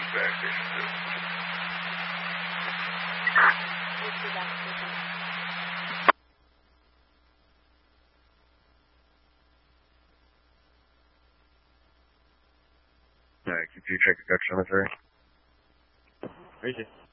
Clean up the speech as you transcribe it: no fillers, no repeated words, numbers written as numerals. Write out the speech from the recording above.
Alright, could you check your Dutch number, sir? Reach it.